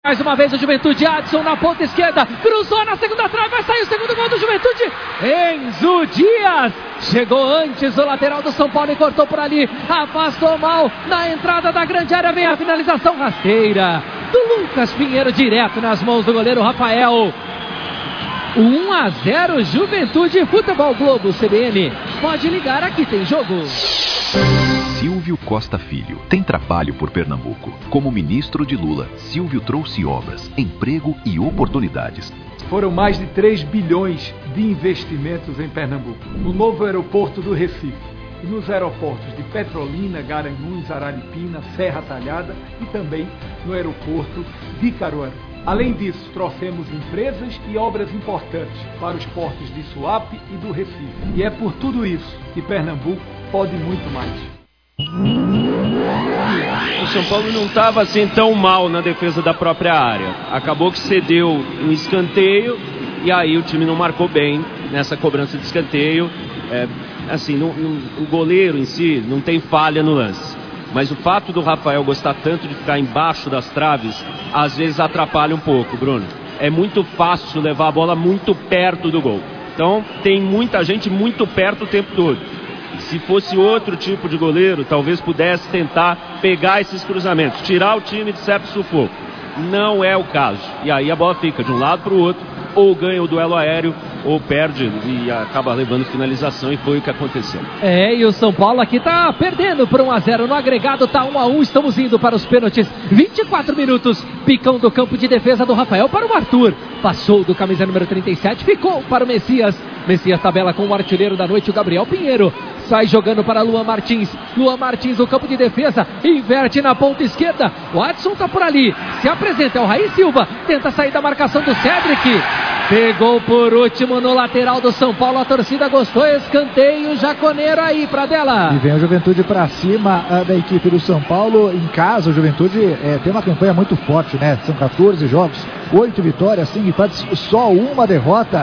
Mais uma vez o Juventude, Adson na ponta esquerda, cruzou na segunda trave, vai sair o segundo gol do Juventude. Enzo Dias chegou antes o lateral do São Paulo e cortou por ali, afastou mal, na entrada da grande área vem a finalização rasteira do Lucas Pinheiro, direto nas mãos do goleiro Rafael. 1-0 Juventude, Futebol Globo CBN, pode ligar, aqui tem jogo. Silvio Costa Filho tem trabalho por Pernambuco. Como ministro de Lula, Silvio trouxe obras, emprego e oportunidades. Foram mais de 3 bilhões de investimentos em Pernambuco. No novo aeroporto do Recife e nos aeroportos de Petrolina, Garanhuns, Araripina, Serra Talhada e também no aeroporto de Caruaru. Além disso, trouxemos empresas e obras importantes para os portos de Suape e do Recife. E é por tudo isso que Pernambuco pode muito mais. O São Paulo não estava assim tão mal na defesa da própria área. Acabou que cedeu um escanteio e aí o time não marcou bem nessa cobrança de escanteio. O goleiro em si não tem falha no lance. Mas o fato do Rafael gostar tanto de ficar embaixo das traves, às vezes atrapalha um pouco, Bruno. É muito fácil levar a bola muito perto do gol. Então tem muita gente muito perto o tempo todo. Se fosse outro tipo de goleiro, talvez pudesse tentar pegar esses cruzamentos, tirar o time de certo sufoco. Não é o caso. E aí a bola fica de um lado para o outro, ou ganha o duelo aéreo, ou perde e acaba levando finalização, e foi o que aconteceu. E o São Paulo aqui tá perdendo por 1-0 no agregado, tá 1-1, estamos indo para os pênaltis. 24 minutos, picão do campo de defesa do Rafael para o Arthur. Passou do camisa número 37, ficou para o Messias. Messias tabela com o artilheiro da noite, o Gabriel Pinheiro. Sai jogando para Luan Martins. Luan Martins, o campo de defesa, inverte na ponta esquerda. O Adson tá por ali, se apresenta, é o Raí Silva, tenta sair da marcação do Cedric. Pegou por último no lateral do São Paulo, a torcida gostou, escanteio jaconeiro aí pra dela. E vem o Juventude pra cima da equipe do São Paulo. Em casa, o Juventude tem uma campanha muito forte, né? São 14 jogos, 8 vitórias, 5 empates, só uma derrota,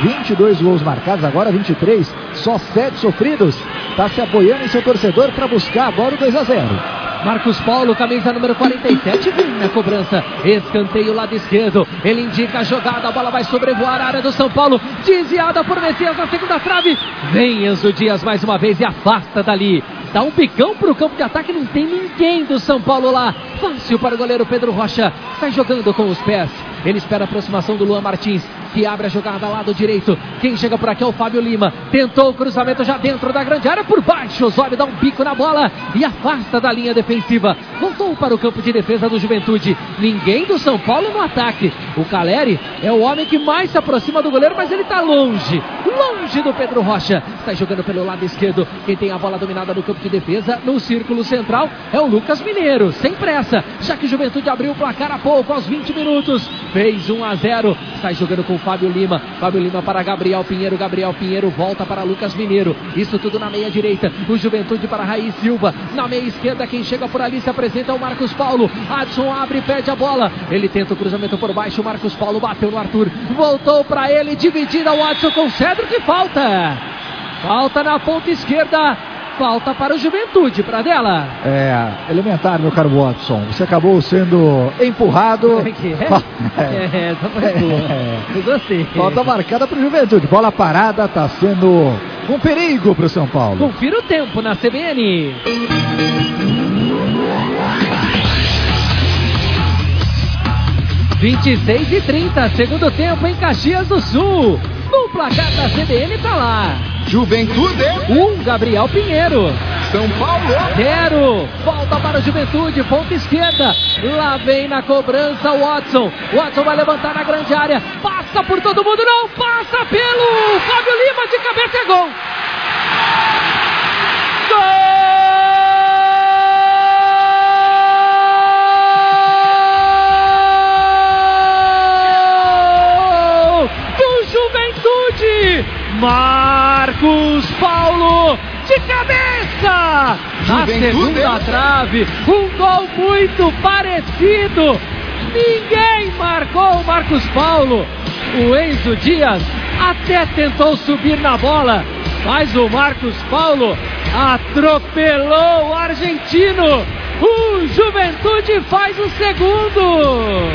22 gols marcados, agora 23, só 7 sofridos. Tá se apoiando em seu torcedor para buscar agora o 2-0. Marcos Paulo, camisa número 47, vem na cobrança, escanteio lado esquerdo, ele indica a jogada, a bola vai sobrevoar a área do São Paulo, desviada por Messias na segunda trave, vem Enzo Dias mais uma vez e afasta dali, dá um picão pro campo de ataque, não tem ninguém do São Paulo lá, fácil para o goleiro Pedro Rocha, sai jogando com os pés, ele espera a aproximação do Luan Martins, que abre a jogada lado direito, quem chega por aqui é o Fábio Lima, tentou o cruzamento já dentro da grande área, por baixo, Osório dá um bico na bola e afasta da linha defensiva, voltou para o campo de defesa do Juventude, ninguém do São Paulo no ataque, o Caleri é o homem que mais se aproxima do goleiro, mas ele está longe do Pedro Rocha, está jogando pelo lado esquerdo, quem tem a bola dominada no campo de defesa, no círculo central, é o Lucas Mineiro, sem pressa, já que o Juventude abriu o placar há pouco, aos 20 minutos, fez 1-0, sai jogando com Fábio Lima para Gabriel Pinheiro volta para Lucas Mineiro, isso tudo na meia direita, o Juventude para Raí Silva, na meia esquerda quem chega por ali se apresenta é o Marcos Paulo, Adson abre e perde a bola, ele tenta o cruzamento por baixo, o Marcos Paulo bateu no Arthur, voltou para ele, dividida o Adson com o Cedric, falta na ponta esquerda, falta para o Juventude, para dela. Elementar, meu caro Watson. Você acabou sendo empurrado. Essa foi boa. Eu gostei. Falta marcada para o Juventude. Bola parada, está sendo um perigo para o São Paulo. Confira o tempo na CBN. (26:30) segundo tempo em Caxias do Sul. O placar da CBN tá lá. Juventude 1, Gabriel Pinheiro. São Paulo 0. Volta para o Juventude, ponta esquerda. Lá vem na cobrança o Watson. O Watson vai levantar na grande área. Passa por todo mundo, não. Passa pelo Fábio Lima, de cabeça, é gol. Marcos Paulo de cabeça na segunda trave, um gol muito parecido, ninguém marcou o Marcos Paulo, o Enzo Dias até tentou subir na bola, mas o Marcos Paulo atropelou o argentino, o Juventude faz o segundo.